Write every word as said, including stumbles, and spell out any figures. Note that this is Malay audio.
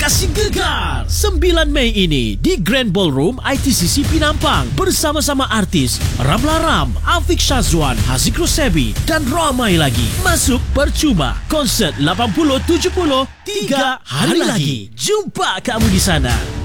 Kasih Gegar sembilan Mei ini di Grand Ballroom I T C C Pinampang bersama-sama artis Ramla Ram, Afiq Syazwan, Haziq Rosebi dan ramai lagi. Masuk percuma. Konsert lapan puluh tujuh puluh tiga hari lagi. Jumpa kamu di sana.